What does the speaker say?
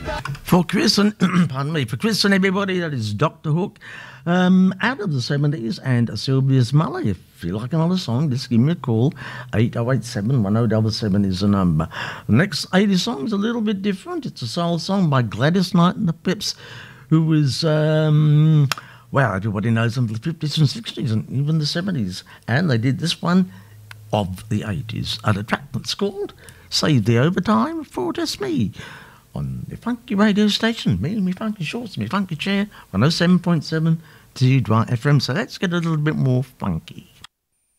For Chris and pardon me, for Chris and everybody, that is Dr. Hook, out of the 70s, and Sylvia's Mother. If you like another song, just give me a call. 8087 1077 is the number. The next 80 song is a little bit different. It's a soul song by Gladys Knight and the Pips, who was well, everybody knows them from the 50s and 60s and even the 70s. And they did this one of the 80s at a track that's called Save the Overtime for Just Me, on the funky radio station, me and me funky shorts, me funky chair, 107.7 TY FM. So let's get a little bit more funky.